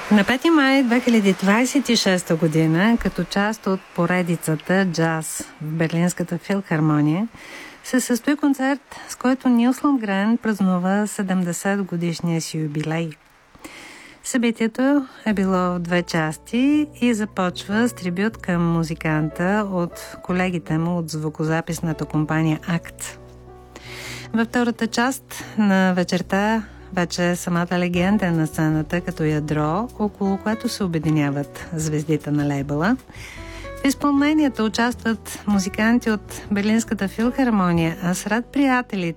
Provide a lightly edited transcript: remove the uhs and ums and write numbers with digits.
На 5 май 2026 година, като част от поредицата Джаз в Берлинската филхармония, се състои концерт, с който Нилс Лундгрен празнува 70 годишния си юбилей. Събитието е било в две части и започва с трибют към музиканта от колегите му от звукозаписната компания АКТ. Във втората част на вечерта вече самата легенда на сцената като ядро, около което се обединяват звездите на лейбъла. В изпълнението участват музиканти от Берлинската филхармония, а сред приятелите